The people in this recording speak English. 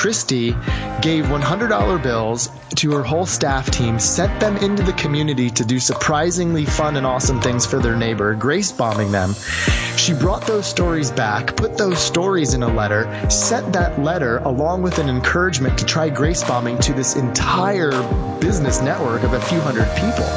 Christy gave $100 bills to her whole staff team, sent them into the community to do surprisingly fun and awesome things for their neighbor, grace bombing them. She brought those stories back, put those stories in a letter, sent that letter along with an encouragement to try grace bombing to this entire business network of a few hundred people.